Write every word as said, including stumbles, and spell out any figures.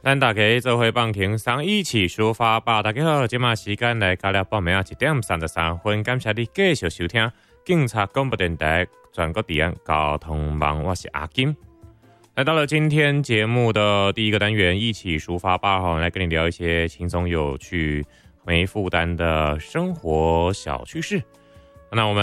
咱大家做伙放轻松，一起抒发吧。大家好，今晚时间来到了报名一点三十三分，感谢你继续收听警察广播电台全国治安交通网，我是阿金。来到了今天节目的第一个单元，一起抒发吧，哈，来跟你聊一些轻松有趣、没负担的生活小趣事。那我们